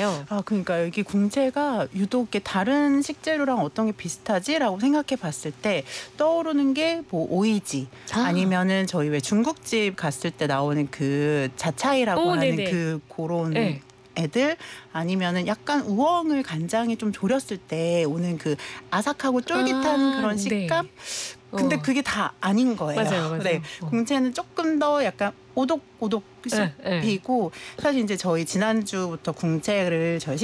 궁금해요. 그러니까 여기 궁채가 유독 다른 식재료랑 어떤 게 비슷하지라고 생각해 봤을 때 떠오르는 게 뭐 오이지 아니면은 저희 왜 중국집 갔을 때 나오는 그 자차이라고 하는 네네. 그런 네. 애들 아니면은 약간 우엉을 간장에 좀 졸였을 때 오는 그 아삭하고 쫄깃한 그런 식감? 네. 근데 그게 다 아닌 거예요. 맞아요. 네, 궁채는 조금 더 약간 오독오독 씹히고 사실 이제 저희 지난주부터 궁채를 저희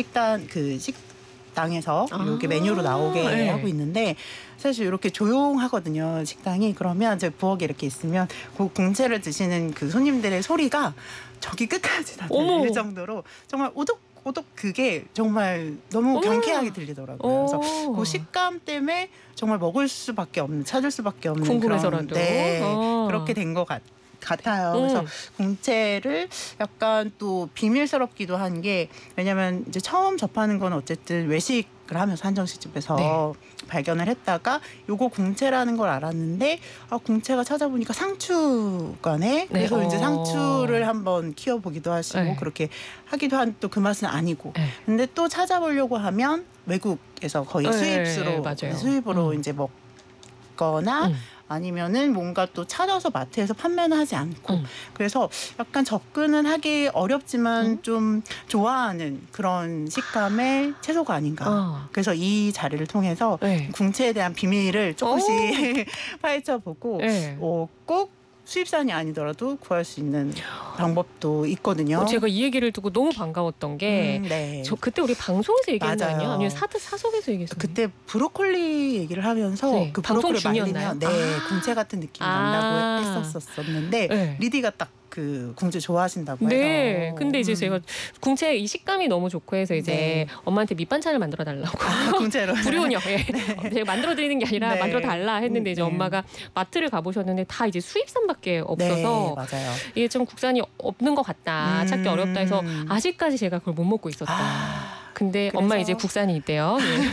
식당에서 이렇게 메뉴로 나오게 하고 있는데 사실 이렇게 조용하거든요, 식당이. 그러면 이제 부엌에 이렇게 있으면 그 궁채를 드시는 그 손님들의 소리가 저기 끝까지 다 들릴 정도로 정말 오독오독 그게 정말 너무 경쾌하게 들리더라고요. 그래서 그 식감 때문에 정말 찾을 수밖에 없는 궁금해서라도. 그런 그렇게 된 것 같아요. 그래서 궁채를 약간 또 비밀스럽기도 한 게 왜냐면 이제 처음 접하는 건 어쨌든 외식을 하면서 한정식집에서 발견을 했다가 요거 궁채라는 걸 알았는데 궁채가 찾아보니까 상추가네. 그래서 이제 상추를 한번 키워보기도 하시고 그렇게 하기도 한 또 그 맛은 아니고. 근데 또 찾아보려고 하면 외국에서 거의 수입으로 이제 먹거나 아니면은 뭔가 또 찾아서 마트에서 판매는 하지 않고 그래서 약간 접근은 하기 어렵지만 좀 좋아하는 그런 식감의 채소가 아닌가. 그래서 이 자리를 통해서 궁채에 대한 비밀을 조금씩 파헤쳐보고 꼭 수입산이 아니더라도 구할 수 있는 방법도 있거든요. 제가 이 얘기를 듣고 너무 반가웠던 게 저 그때 우리 방송에서 얘기한 거 아니에요? 아니면 사석에서 얘기했어요? 그때 브로콜리 얘기를 하면서 그 방송 브로콜리 중이었나요? 말리면 궁채 같은 느낌이 난다고 했었었는데 리디가 딱 그 궁채 좋아하신다고 해서. 네. 근데 이제 제가 궁채 이 식감이 너무 좋고 해서 이제 엄마한테 밑반찬을 만들어 달라고. 궁채로. 불효녀. 제가 만들어 드리는 게 아니라 만들어 달라 했는데 이제 엄마가 마트를 가보셨는데 다 이제 수입산밖에 없어서 맞아요. 이게 좀 국산이 없는 것 같다. 찾기 어렵다 해서 아직까지 제가 그걸 못 먹고 있었다. 근데 엄마 이제 국산이 있대요.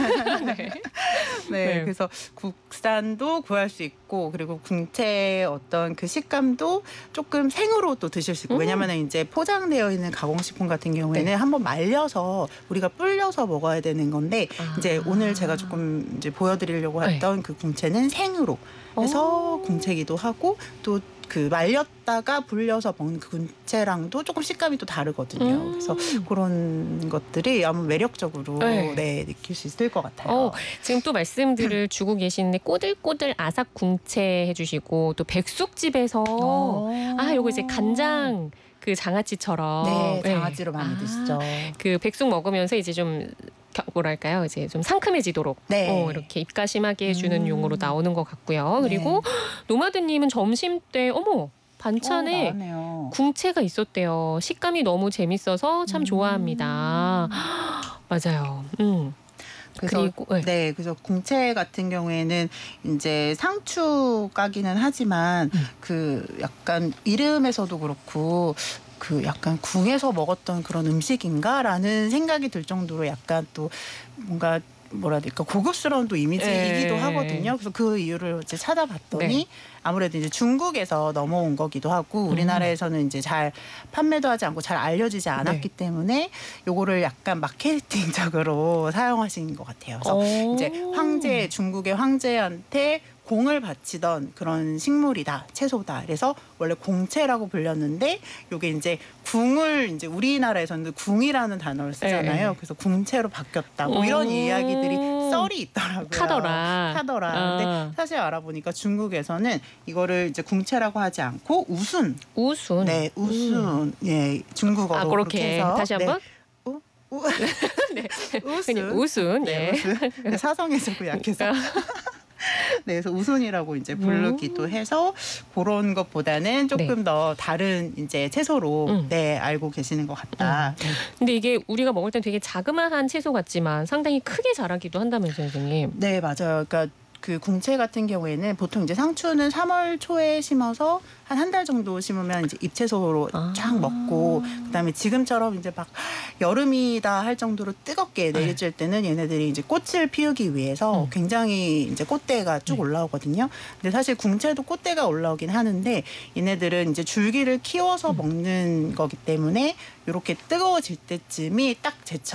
그래서 국산도 구할 수 있고 그리고 궁채의 어떤 그 식감도 조금 생으로 또 드실 수 있고 왜냐면 이제 포장되어 있는 가공식품 같은 경우에는 한번 말려서 우리가 불려서 먹어야 되는 건데 이제 오늘 제가 조금 이제 보여드리려고 했던 그 궁채는 생으로 해서 궁채기도 하고 또 그 말렸다가 불려서 먹는 그 궁채랑도 조금 식감이 또 다르거든요. 그래서 그런 것들이 아무 매력적으로 느낄 수 있을 것 같아요. 지금 또 말씀들을 주고 계시는데 꼬들꼬들 아삭 궁채 해주시고 또 백숙집에서 요거 이제 간장 그 장아찌처럼 장아찌로 많이 드시죠. 그 백숙 먹으면서 이제 좀 뭐랄까요? 이제 좀 상큼해지도록 이렇게 입가심하게 해주는 용으로 나오는 것 같고요. 그리고 노마드님은 점심 때 반찬에 궁채가 있었대요. 식감이 너무 재밌어서 참 좋아합니다. 맞아요. 그래서 궁채 같은 경우에는 이제 상추가기는 하지만 그 약간 이름에서도 그렇고 그 약간 궁에서 먹었던 그런 음식인가라는 생각이 들 정도로 약간 또 뭔가 뭐라 해야 될까 고급스러운 또 이미지이기도 하거든요. 그래서 그 이유를 이제 찾아봤더니 아무래도 이제 중국에서 넘어온 거기도 하고 우리나라에서는 이제 잘 판매도 하지 않고 잘 알려지지 않았기 때문에 요거를 약간 마케팅적으로 사용하신 것 같아요. 그래서 이제 중국의 황제한테 공을 바치던 그런 식물이다, 채소다. 그래서 원래 공채라고 불렸는데 요게 이제 궁을 이제 우리나라에서는 궁이라는 단어를 쓰잖아요. 그래서 궁채로 바뀌었다. 뭐 이런 이야기들이 썰이 있더라고요. 카더라. 근데 사실 알아보니까 중국에서는 이거를 이제 궁채라고 하지 않고 우순. 네, 우순. 중국어로 그렇게 해서 다시 한번. 우순. 우순. 사성에 조금 약해서. 그래서 우순이라고 이제 부르기도 해서 그런 것보다는 조금 더 다른 이제 채소로 알고 계시는 것 같다. 근데 이게 우리가 먹을 땐 되게 자그마한 채소 같지만 상당히 크게 자라기도 한다면서요, 선생님? 네, 맞아요. 그러니까 그 궁채 같은 경우에는 보통 이제 상추는 3월 초에 심어서 한 달 정도 심으면 이제 잎채소로 쫙 먹고 그다음에 지금처럼 이제 막 여름이다 할 정도로 뜨겁게 내리칠 때는 얘네들이 이제 꽃을 피우기 위해서 굉장히 이제 꽃대가 쭉 올라오거든요. 근데 사실 궁채도 꽃대가 올라오긴 하는데 얘네들은 이제 줄기를 키워서 먹는 거기 때문에 이렇게 뜨거워질 때쯤이 딱 제철